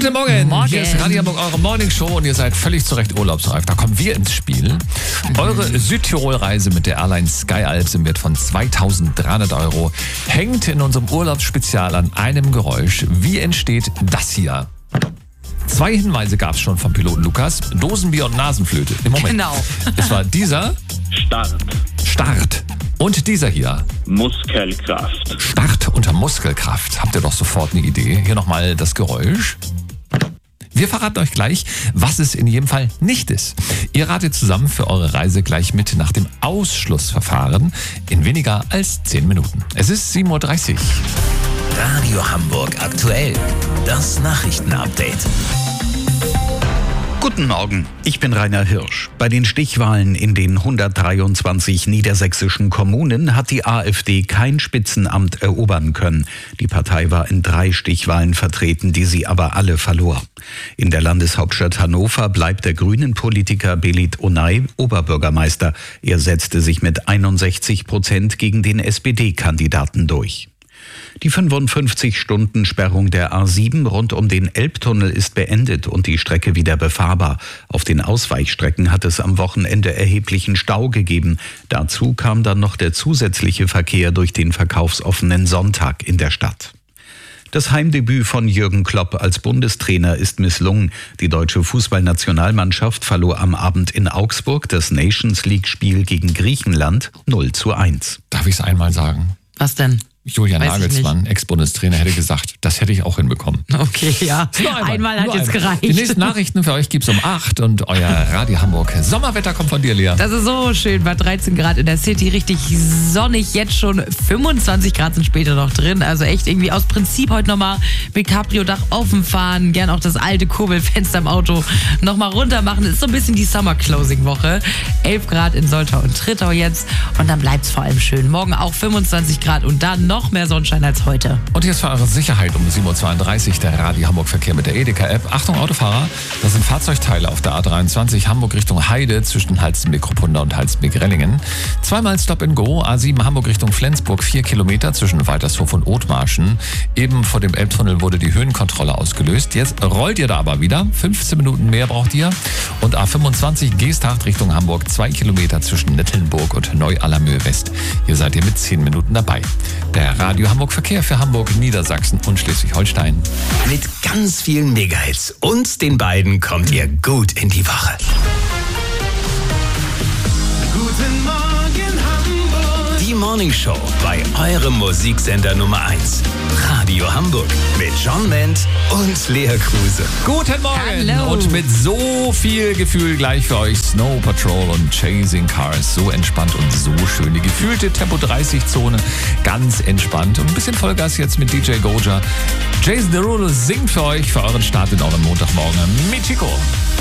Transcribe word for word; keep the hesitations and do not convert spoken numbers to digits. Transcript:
Guten Morgen. Morgen. Hier ist Radio Hamburg, eure Morning Show und ihr seid völlig zu Recht urlaubsreif. Da kommen wir ins Spiel. Mhm. Eure Südtirol-Reise mit der Airline Sky Alps im Wert von zweitausenddreihundert Euro hängt in unserem Urlaubsspezial an einem Geräusch. Wie entsteht das hier? Zwei Hinweise gab es schon vom Piloten Lukas. Dosenbier und Nasenflöte. Im Moment. Genau. Es war dieser. Start. Start. Und dieser hier. Muskelkraft. Start unter Muskelkraft. Habt ihr doch sofort eine Idee? Hier nochmal das Geräusch. Wir verraten euch gleich, was es in jedem Fall nicht ist. Ihr ratet zusammen für eure Reise gleich mit nach dem Ausschlussverfahren in weniger als zehn Minuten. Es ist sieben Uhr dreißig. Radio Hamburg aktuell. Das Nachrichtenupdate. Guten Morgen, ich bin Rainer Hirsch. Bei den Stichwahlen in den hundertdreiundzwanzig niedersächsischen Kommunen hat die AfD kein Spitzenamt erobern können. Die Partei war in drei Stichwahlen vertreten, die sie aber alle verlor. In der Landeshauptstadt Hannover bleibt der Grünen-Politiker Belit Onay Oberbürgermeister. Er setzte sich mit einundsechzig Prozent gegen den S P D-Kandidaten durch. Die fünfundfünfzig-Stunden-Sperrung der A sieben rund um den Elbtunnel ist beendet und die Strecke wieder befahrbar. Auf den Ausweichstrecken hat es am Wochenende erheblichen Stau gegeben. Dazu kam dann noch der zusätzliche Verkehr durch den verkaufsoffenen Sonntag in der Stadt. Das Heimdebüt von Jürgen Klopp als Bundestrainer ist misslungen. Die deutsche Fußballnationalmannschaft verlor am Abend in Augsburg das Nations-League-Spiel gegen Griechenland null zu eins. Darf ich es einmal sagen? Was denn? Julian Weiß ich Nagelsmann, Ex-Bundestrainer, hätte gesagt, das hätte ich auch hinbekommen. Okay, ja. Nur Einmal, einmal hat nur jetzt einmal. gereicht. Die nächsten Nachrichten für euch gibt's um acht und euer Radio Hamburg Sommerwetter kommt von dir, Lea. Das ist so schön, bei dreizehn Grad in der City, richtig sonnig, jetzt schon fünfundzwanzig Grad sind später noch drin, also echt irgendwie aus Prinzip heute nochmal mit Cabrio-Dach offen fahren, gern auch das alte Kurbelfenster im Auto nochmal runter machen, ist so ein bisschen die Summer-Closing-Woche, elf Grad in Soltau und Trittau jetzt und dann bleibt's vor allem schön, morgen auch fünfundzwanzig Grad und dann noch mehr Sonnenschein als heute. Und jetzt für eure Sicherheit um sieben Uhr zweiunddreißig der Radio Hamburg Verkehr mit der Edeka-App. Achtung Autofahrer, das sind Fahrzeugteile auf der A dreiundzwanzig Hamburg Richtung Heide zwischen Halstenbek-Kruppunda und Halstenbek-Rellingen. Zweimal Stop and Go, A sieben Hamburg Richtung Flensburg, vier Kilometer zwischen Waltershof und Othmarschen. Eben vor dem Elbtunnel wurde die Höhenkontrolle ausgelöst. Jetzt rollt ihr da aber wieder, fünfzehn Minuten mehr braucht ihr. Und A fünfundzwanzig Geesthacht Richtung Hamburg, zwei Kilometer zwischen Nettelnburg und Neu-Allermöhe West. Hier seid ihr mit zehn Minuten dabei. Der Radio Hamburg Verkehr für Hamburg, Niedersachsen und Schleswig-Holstein. Mit ganz vielen Megahits und den beiden kommt ihr gut in die Woche. Guten Morgen Hamburg. Die Morning Show bei eurem Musiksender Nummer eins. Radio Hamburg mit John Ment und Lea Kruse. Guten Morgen Hallo. und mit so viel Gefühl gleich für euch Snow Patrol und Chasing Cars. So entspannt und so schön. Die gefühlte Tempo dreißig Zone, ganz entspannt und ein bisschen Vollgas jetzt mit D J Goja. Jason Derulo singt für euch für euren Start in euren Montagmorgen mit Chico.